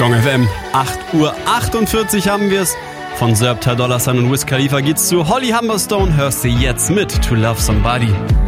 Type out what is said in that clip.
Gong FM, 8:48 Uhr haben wir's. Von Serb, Ty Dolla $ign und Wiz Khalifa geht's zu Holly Humberstone. Hörst du jetzt mit To Love Somebody.